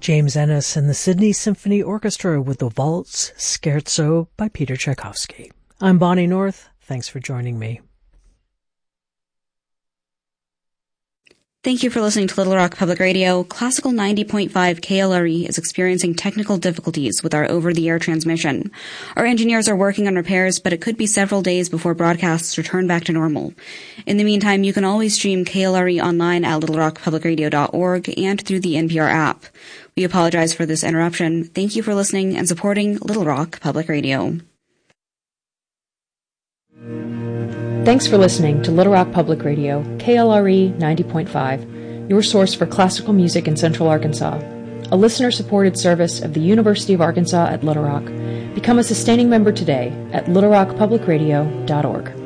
James Ennis and the Sydney Symphony Orchestra with the Waltz Scherzo by Peter Tchaikovsky. I'm Bonnie North. Thanks for joining me. Thank you for listening to Little Rock Public Radio. Classical 90.5 KLRE is experiencing technical difficulties with our over-the-air transmission. Our engineers are working on repairs, but it could be several days before broadcasts return back to normal. In the meantime, you can always stream KLRE online at littlerockpublicradio.org and through the NPR app. We apologize for this interruption. Thank you for listening and supporting Little Rock Public Radio. Thanks for listening to Little Rock Public Radio, KLRE 90.5, your source for classical music in Central Arkansas. A listener-supported service of the University of Arkansas at Little Rock. Become a sustaining member today at littlerockpublicradio.org.